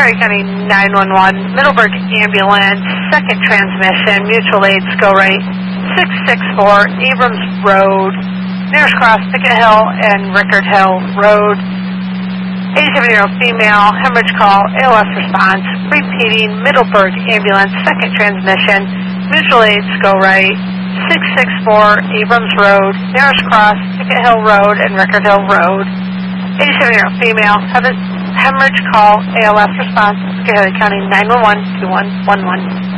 Garrett County 911, Middleburg Ambulance, second transmission, mutual aids, go right, 664 Abrams Road, nearest cross, Pickett Hill and Rickard Hill Road. 87-year-old female, hemorrhage call, ALS response, repeating, Middleburg Ambulance, second transmission, mutual aids, go right, 664 Abrams Road, nearest cross, Pickett Hill Road and Rickard Hill Road. 87-year-old female, hemorrhage call, ALS response, Garrett County 911, 2111.